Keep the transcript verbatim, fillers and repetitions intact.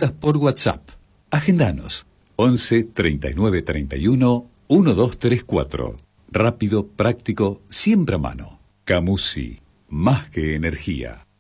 consultas por WhatsApp. Agendanos. once treinta y nueve treinta y uno doce treinta y cuatro. Rápido, práctico, siempre a mano. Camusi, más que energía.